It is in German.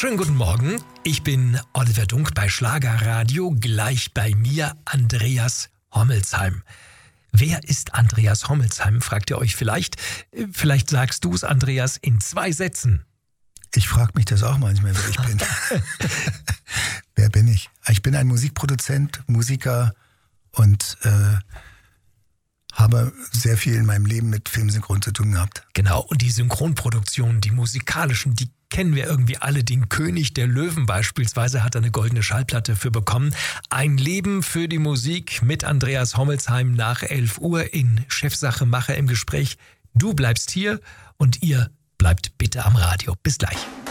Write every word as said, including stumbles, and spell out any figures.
Schönen guten Morgen, ich bin Oliver Dunk bei Schlagerradio, gleich bei mir Andreas Hommelsheim. Wer ist Andreas Hommelsheim, fragt ihr euch vielleicht. Vielleicht sagst du es, Andreas, in zwei Sätzen. Ich frage mich das auch manchmal, wer ich bin. Wer bin ich? Ich bin ein Musikproduzent, Musiker und äh, habe sehr viel in meinem Leben mit Filmsynchron zu tun gehabt. Genau, und die Synchronproduktionen, die musikalischen, die kennen wir irgendwie alle. Den König der Löwen beispielsweise hat er eine goldene Schallplatte für bekommen. Ein Leben für die Musik mit Andreas Hommelsheim nach elf Uhr in Chefsache Macher im Gespräch. Du bleibst hier und ihr bleibt bitte am Radio. Bis gleich.